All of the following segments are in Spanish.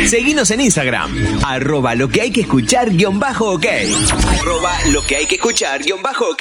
Seguinos en Instagram, @lo que hay que escuchar _ok. @lo que hay que escuchar _ok.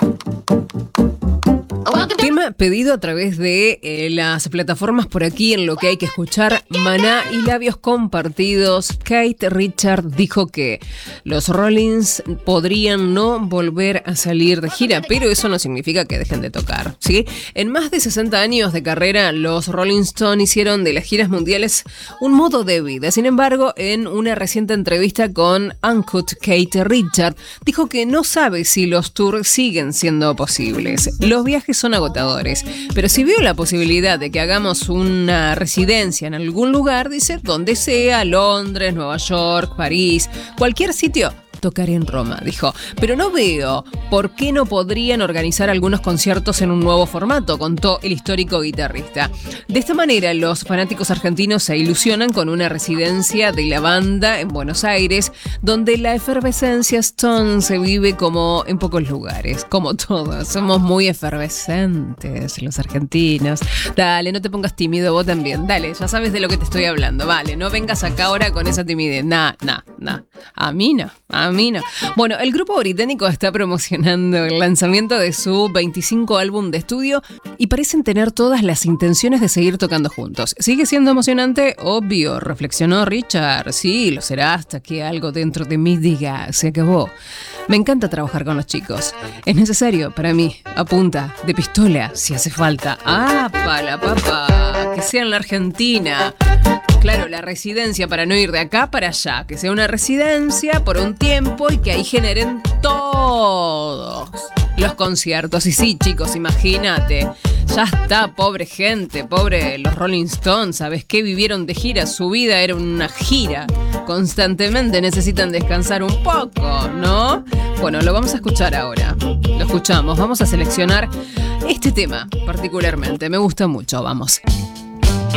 Tema pedido a través de las plataformas por aquí en Lo que hay que escuchar, Maná y Labios Compartidos. Kate Richard dijo que los Rollins podrían no volver a salir de gira, pero eso no significa que dejen de tocar, ¿sí? En más de 60 años de carrera, los Rolling Stones hicieron de las giras mundiales un modo de vida. Sin embargo, en una reciente entrevista con Uncut, Kate Richard dijo que no sabe si los tours siguen siendo posibles. Los viajes son agotadores, pero si veo la posibilidad de que hagamos una residencia en algún lugar, dice, donde sea, Londres, Nueva York, París, cualquier sitio, tocaré en Roma, dijo. Pero no veo por qué no podrían organizar algunos conciertos en un nuevo formato, contó el histórico guitarrista. De esta manera, los fanáticos argentinos se ilusionan con una residencia de la banda en Buenos Aires, donde la efervescencia Stone se vive como en pocos lugares, como todos. Somos muy efervescentes los argentinos. Dale, no te pongas tímido vos también. Dale, ya sabes de lo que te estoy hablando. Vale, no vengas acá ahora con esa timidez. Nah. A mí no. Bueno, el grupo británico está promocionando el lanzamiento de su 25 álbum de estudio y parecen tener todas las intenciones de seguir tocando juntos. ¿Sigue siendo emocionante? Obvio, reflexionó Richard. Sí, lo será hasta que algo dentro de mí diga, se acabó. Me encanta trabajar con los chicos. Es necesario para mí, a punta de pistola, si hace falta. Para papá, que sea en la Argentina. Claro, la residencia para no ir de acá para allá. Que sea una residencia por un tiempo y que ahí generen todos los conciertos. Y sí, chicos, imagínate. Ya está, pobre gente, pobre los Rolling Stones. ¿Sabes qué? Vivieron de gira. Su vida era una gira. Constantemente necesitan descansar un poco, ¿no? Bueno, lo vamos a escuchar ahora. Lo escuchamos. Vamos a seleccionar este tema particularmente. Me gusta mucho. Vamos.